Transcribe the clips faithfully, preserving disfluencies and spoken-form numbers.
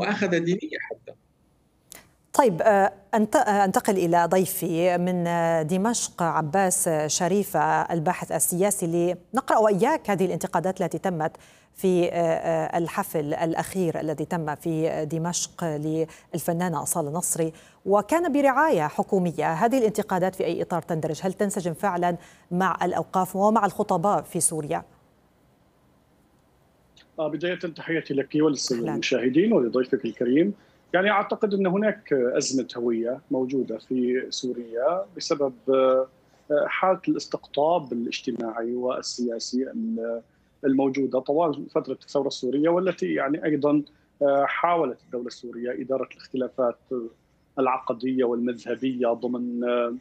مؤاخذة دينية حتى. طيب أنتقل إلى ضيفي من دمشق عباس شريفة الباحث السياسي لنقرأ وإياك هذه الانتقادات التي تمت في الحفل الأخير الذي تم في دمشق للفنانة أصالة نصري، وكان برعاية حكومية. هذه الانتقادات في أي إطار تندرج؟ هل تنسجم فعلا مع الأوقاف ومع الخطباء في سوريا؟ بداية تحياتي لك وللسادة المشاهدين ولضيفك الكريم. يعني أعتقد أن هناك أزمة هوية موجودة في سوريا بسبب حالة الاستقطاب الاجتماعي والسياسي الموجودة طوال فترة الثورة السورية، والتي يعني أيضا حاولت الدولة السورية إدارة الاختلافات العقدية والمذهبية ضمن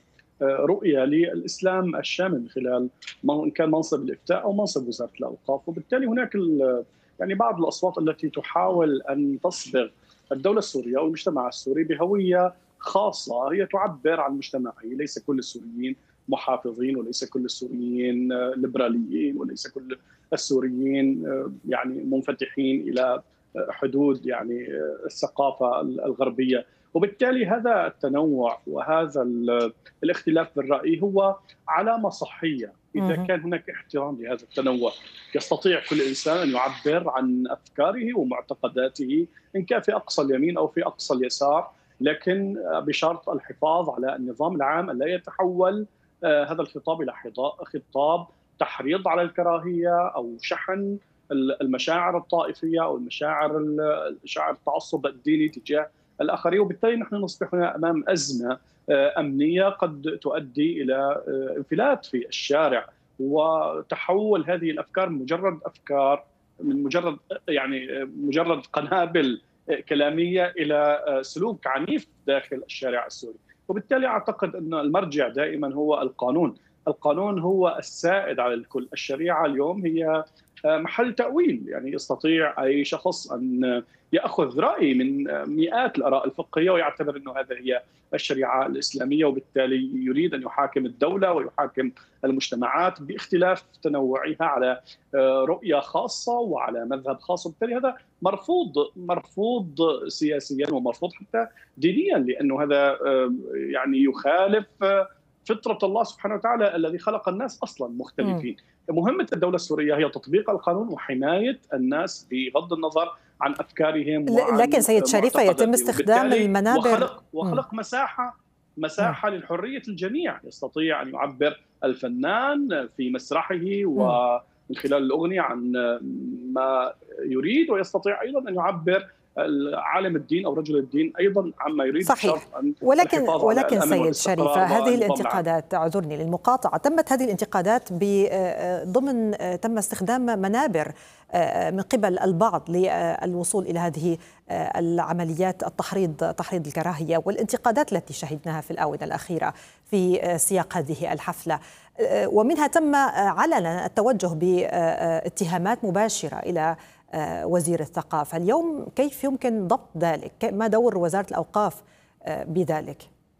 رؤية للإسلام الشامل من خلال إن كان منصب الإفتاء أو منصب وزارة الأوقاف. وبالتالي هناك يعني بعض الأصوات التي تحاول أن تصبغ الدولة السورية أو المجتمع السوري بهوية خاصة هي تعبر عن مجتمعي. ليس كل السوريين محافظين، وليس كل السوريين ليبراليين، وليس كل السوريين يعني منفتحين إلى حدود يعني الثقافة الغربية. وبالتالي هذا التنوع وهذا الاختلاف بالرأي هو علامة صحية. إذا كان هناك احترام لهذا التنوع يستطيع كل إنسان أن يعبر عن أفكاره ومعتقداته إن كان في أقصى اليمين أو في أقصى اليسار، لكن بشرط الحفاظ على النظام العام أن لا يتحول هذا الخطاب إلى خطاب تحريض على الكراهية أو شحن المشاعر الطائفية أو المشاعر شعار التعصب الديني تجاه الآخرين. وبالتالي نحن نصبح هنا أمام أزمة أمنية قد تؤدي إلى انفلات في الشارع وتحول هذه الأفكار من مجرد أفكار من مجرد يعني مجرد قنابل كلامية إلى سلوك عنيف داخل الشارع السوري. وبالتالي أعتقد أن المرجع دائما هو القانون. القانون هو السائد على الكل. الشريعة اليوم هي محل تأويل، يعني يستطيع أي شخص أن يأخذ رأي من مئات الآراء الفقهية ويعتبر أنه هذا هي الشريعة الإسلامية، وبالتالي يريد أن يحاكم الدولة ويحاكم المجتمعات باختلاف تنوعها على رؤية خاصة وعلى مذهب خاص. وبالتالي هذا مرفوض مرفوض سياسيا ومرفوض حتى دينيا، لأنه هذا يعني يخالف فطرة الله سبحانه وتعالى الذي خلق الناس أصلا مختلفين. م. مهمة الدولة السورية هي تطبيق القانون وحماية الناس بغض النظر عن أفكارهم. لكن سيد شريفة يتم استخدام المنابر وخلق, وخلق مساحة مساحة م. للحرية الجميع. يستطيع أن يعبر الفنان في مسرحه ومن خلال الأغنية عن ما يريد، ويستطيع أيضا أن يعبر عالم الدين أو رجل الدين أيضا عما يريد. صحيح. ولكن ولكن سيد شريفة هذه الانتقادات، اعذرني للمقاطعة، تمت هذه الانتقادات ضمن تم استخدام منابر من قبل البعض للوصول إلى هذه العمليات التحريض تحريض الكراهية والانتقادات التي شهدناها في الآونة الأخيرة في سياق هذه الحفلة، ومنها تم علنا التوجه باتهامات مباشرة إلى وزير الثقافة. اليوم كيف يمكن ضبط ذلك؟ ما دور وزارة الأوقاف بذلك؟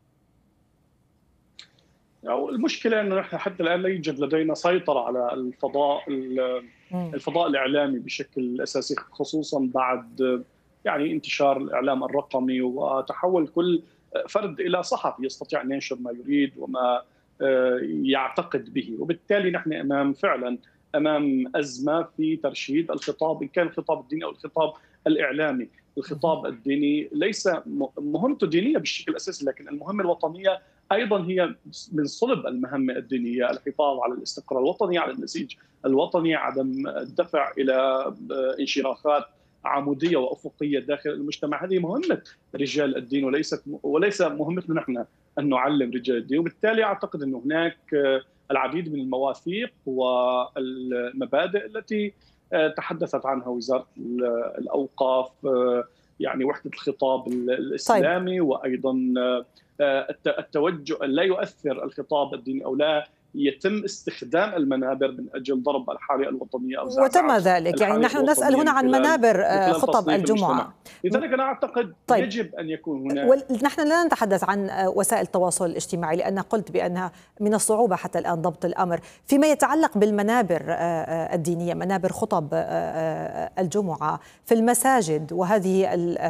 المشكلة أنه نحن حتى الآن لا يوجد لدينا سيطرة على الفضاء الفضاء الإعلامي بشكل أساسي، خصوصا بعد يعني انتشار الإعلام الرقمي وتحول كل فرد إلى صحفي يستطيع أن ينشر ما يريد وما يعتقد به. وبالتالي نحن أمام فعلا أمام أزمة في ترشيد الخطاب، إن كان الخطاب الديني أو الخطاب الإعلامي. الخطاب الديني ليس مهمته دينية بالشكل الأساسي، لكن المهمة الوطنية أيضا هي من صلب المهمة الدينية، الحفاظ على الاستقرار الوطني، على النسيج الوطني، عدم الدفع إلى انشراخات عمودية وأفقية داخل المجتمع. هذه مهمة رجال الدين وليست وليس مهمتنا نحن أن نعلم رجال الدين. وبالتالي أعتقد أن هناك العديد من المواثيق والمبادئ التي تحدثت عنها وزارة الأوقاف، يعني وحدة الخطاب الإسلامي. طيب. وأيضا التوجه لا يؤثر الخطاب الديني أو لا يتم استخدام المنابر من أجل ضرب الحالة الوطنية أو وتم ذلك. يعني نحن نسأل هنا عن منابر خطب الجمعة. لذلك أنا أعتقد طيب. يجب أن يكون هناك. ونحن لا نتحدث عن وسائل التواصل الاجتماعي لأن قلت بأنها من الصعوبة حتى الآن ضبط الأمر. فيما يتعلق بالمنابر الدينية، منابر خطب الجمعة في المساجد وهذه